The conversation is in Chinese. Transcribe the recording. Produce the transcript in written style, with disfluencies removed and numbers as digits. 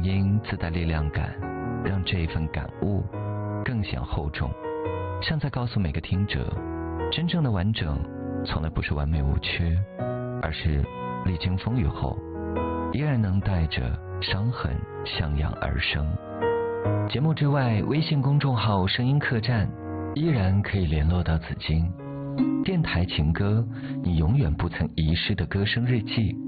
音自带力量感，让这份感悟更显厚重，像在告诉每个听者，真正的完整从来不是完美无缺，而是历经风雨后依然能带着伤痕向阳而生。节目之外，微信公众号声音客栈依然可以联络到紫金。电台情歌，你永远不曾遗失的歌声日记，